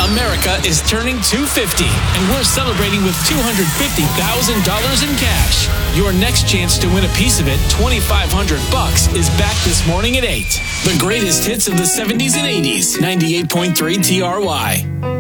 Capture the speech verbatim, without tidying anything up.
America is turning two hundred fifty, and we're celebrating with two hundred fifty thousand dollars in cash. Your next chance to win a piece of it, twenty-five hundred bucks, is back this morning at eight. The greatest hits of the seventies and eighties, ninety-eight point three T R Y.